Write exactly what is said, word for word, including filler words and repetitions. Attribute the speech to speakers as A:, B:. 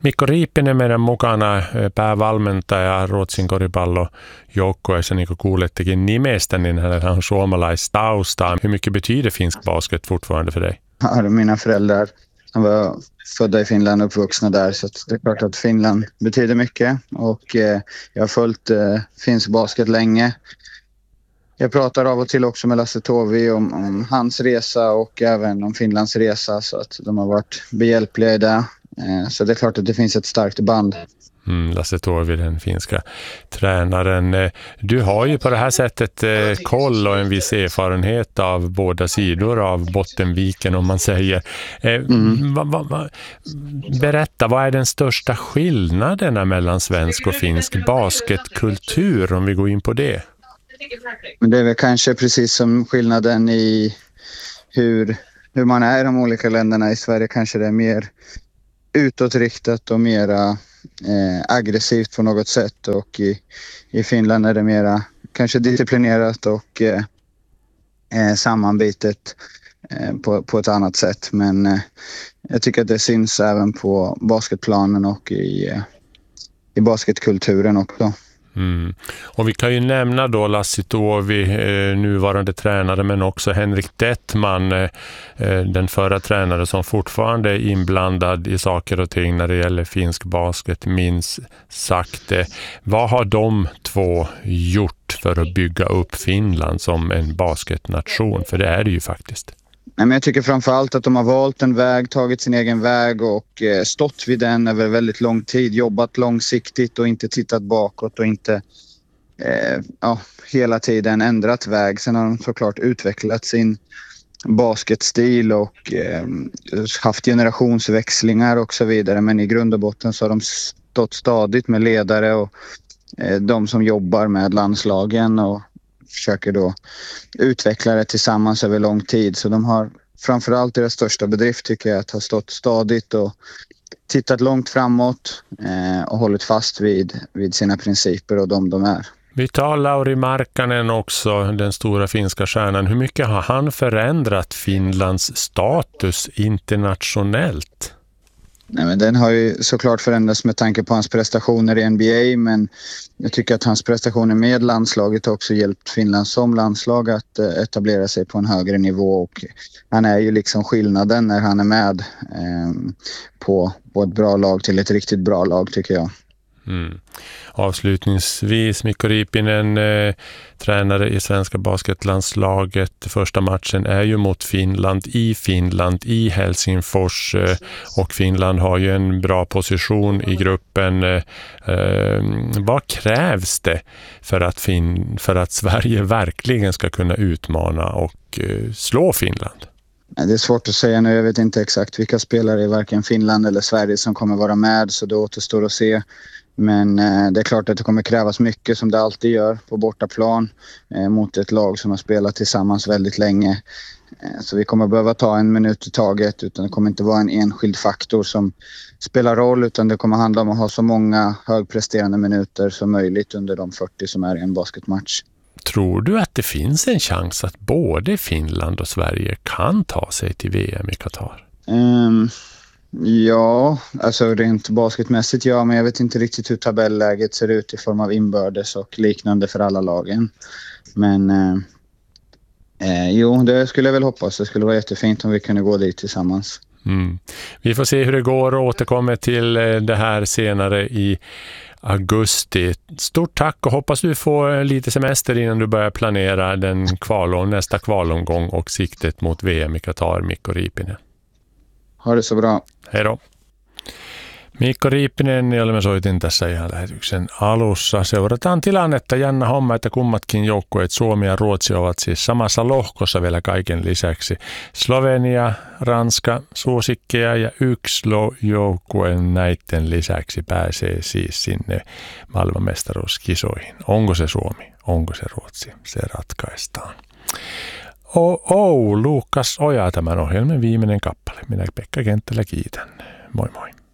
A: Mikko Riippinen meidän mukana, päävalmentaja Ruotsin koripallojoukkueessa, niin kuin kuulettekin nimestä, niin hänellä on suomalaistausta. Hur mycket betyder finsk basket fortfarande för dig?
B: Ja, mina föräldrar var födda i Finland och uppvuxna där, så det är klart att Finland betyder mycket. Och eh, jag har följt eh, finsk basket länge. Jag pratar av och till också med Lasse Tovi om, om hans resa och även om Finlands resa, så att de har varit behjälpliga i det. Eh, så det är klart att det finns ett starkt band.
A: Mm, Lasse Toivi, den finska tränaren. Du har ju på det här sättet eh, koll och en viss erfarenhet av båda sidor av Bottenviken, om man säger. Eh, mm. va, va, va, berätta, vad är den största skillnaden mellan svensk och finsk basketkultur, om vi går in på det?
B: Men det är väl kanske precis som skillnaden i hur, hur man är i de olika länderna. I Sverige kanske det är mer utåtriktat och mera eh, aggressivt på något sätt, och i, i Finland är det mera kanske disciplinerat och eh, eh, sammanbitet eh, på, på ett annat sätt. Men eh, jag tycker att det syns även på basketplanen och i, eh, i basketkulturen också.
A: Mm. Och vi kan ju nämna då Lasse Toivi, eh, nuvarande tränare, men också Henrik Dettman, eh, den förra tränare som fortfarande är inblandad i saker och ting när det gäller finsk basket, minst sagt. Eh, vad har de två gjort för att bygga upp Finland som en basketnation? För det är det ju faktiskt.
B: Nej, men jag tycker framförallt att de har valt en väg, tagit sin egen väg och eh, stått vid den över väldigt lång tid, jobbat långsiktigt och inte tittat bakåt och inte eh, ja, hela tiden ändrat väg. Sen har de såklart utvecklat sin basketstil och eh, haft generationsväxlingar och så vidare, men i grund och botten så har de stått stadigt med ledare och eh, de som jobbar med landslagen och försöker då utveckla det tillsammans över lång tid. Så de har framförallt deras största bedrift, tycker jag, att ha stått stadigt och tittat långt framåt eh, och hållit fast vid, vid sina principer och de de är.
A: Vi tar Lauri Markkanen också, den stora finska stjärnan. Hur mycket har han förändrat Finlands status internationellt?
B: Nej, men den har ju såklart förändrats med tanke på hans prestationer i N B A, men jag tycker att hans prestationer med landslaget också hjälpt Finland som landslag att eh, etablera sig på en högre nivå, och han är ju liksom skillnaden när han är med eh, på, på ett bra lag till ett riktigt bra lag, tycker jag.
A: Mm. Avslutningsvis, Mikko Riippinen, eh, tränare i svenska basketlandslaget. Första matchen är ju mot Finland i Finland, i Helsingfors, eh, och Finland har ju en bra position i gruppen. Eh, eh, vad krävs det för att, fin- för att Sverige verkligen ska kunna utmana och eh, slå Finland?
B: Det är svårt att säga nu. Jag vet inte exakt vilka spelare i varken Finland eller Sverige som kommer vara med, så det återstår att se. Men eh, det är klart att det kommer krävas mycket, som det alltid gör på bortaplan, eh, mot ett lag som har spelat tillsammans väldigt länge. Eh, så vi kommer behöva ta en minut i taget, utan det kommer inte vara en enskild faktor som spelar roll, utan det kommer handla om att ha så många högpresterande minuter som möjligt under de fyrtio som är i en basketmatch.
A: Tror du att det finns en chans att både Finland och Sverige kan ta sig till V M i Qatar?
B: Um, ja, alltså rent basketmässigt ja, men jag vet inte riktigt hur tabelläget ser ut i form av inbördes och liknande för alla lagen. Men uh, uh, jo, det skulle jag väl hoppas. Det skulle vara jättefint om vi kunde gå dit tillsammans.
A: Mm. Vi får se hur det går och återkommer till det här senare i augusti. Stort tack och hoppas du får lite semester innan du börjar planera den kvalom, nästa kvalomgång och siktet mot V M i Qatar, Mikko Riippinen.
B: Ha det så bra.
A: Hei då. Mikko Riippinen, niin olemme soitin tässä ihan lähetyksen alussa. Seurataan tilannetta. Jännä homma, että kummatkin joukkueet Suomi ja Ruotsi ovat siis samassa lohkossa vielä kaiken lisäksi. Slovenia, Ranska, suosikkeja ja yksi joukkue näiden lisäksi pääsee siis sinne maailmanmestaruuskisoihin. Onko se Suomi? Onko se Ruotsi? Se ratkaistaan. Oh, Luukas Oja, tämän ohjelman viimeinen kappale. Minä Pekka Kenttälä kiitän. Moi moi.